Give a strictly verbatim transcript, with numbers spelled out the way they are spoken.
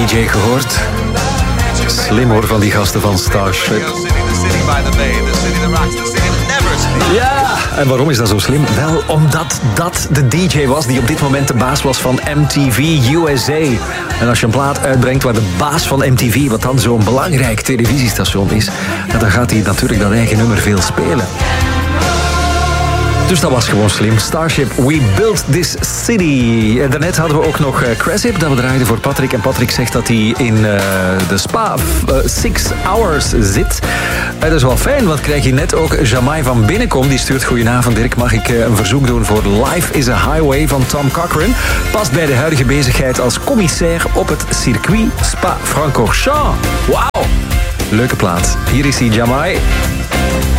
D J gehoord? Slim hoor van die gasten van Starship. Ja, en waarom is dat zo slim? Wel, omdat dat de D J was die op dit moment de baas was van M T V U S A. En als je een plaat uitbrengt waar de baas van M T V, wat dan zo'n belangrijk televisiestation is, dan gaat hij natuurlijk dat eigen nummer veel spelen. Dus dat was gewoon slim. Starship, We Built This City. En daarnet hadden we ook nog uh, Cressip, dat we draaiden voor Patrick. En Patrick zegt dat hij in uh, de spa uh, Six Hours zit. Uh, dat is wel fijn, want krijg je net ook Jamai van Binnenkom. Die stuurt: goedenavond Dirk, mag ik uh, een verzoek doen voor Life is a Highway van Tom Cochrane. Past bij de huidige bezigheid als commissaire op het circuit Spa-Francorchamps. Wauw, leuke plaat. Hier is hij, Jamai.